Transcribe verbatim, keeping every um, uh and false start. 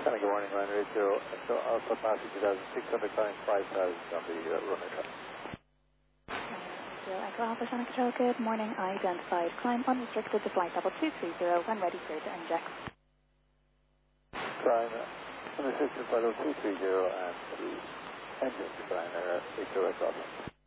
Good morning, line eight zero. So Alpha Passenger two thousand six hundred climb five thousand on the uh, runway track. Echo Alpha Sonic Control, good morning. Identified. Climb unrestricted to flight level two three zero when ready, clear to inject. Climb unrestricted flight level two three zero and to engine designer eight zero crossing.